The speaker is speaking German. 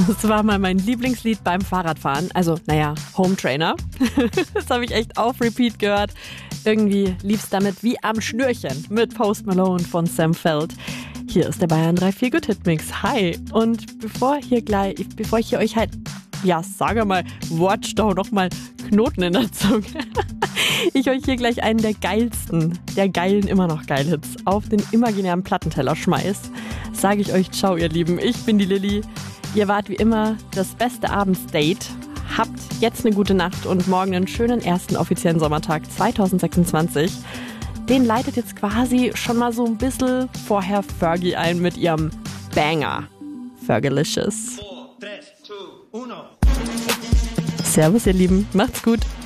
Das war mal mein Lieblingslied beim Fahrradfahren. Also, Home Trainer. Das habe ich echt auf Repeat gehört. Irgendwie lief's damit wie am Schnürchen mit Post Malone von Sam Feld. Hier ist der Bayern 3-4 Good Hit Mix. Hi. Und bevor ich hier euch sage mal, Wortstau, nochmal Knoten in der Zunge. Ich euch hier gleich einen der geilen immer noch geil Hits auf den imaginären Plattenteller schmeiß, sage ich euch ciao, ihr Lieben. Ich bin die Lilly. Ihr wart wie immer das beste Abendsdate. Habt jetzt eine gute Nacht und morgen einen schönen ersten offiziellen Sommertag 2026. Den leitet jetzt quasi schon mal so ein bisschen vorher Fergie ein mit ihrem Banger. Fergalicious. 4, 3, 2, 1. Servus, ihr Lieben. Macht's gut.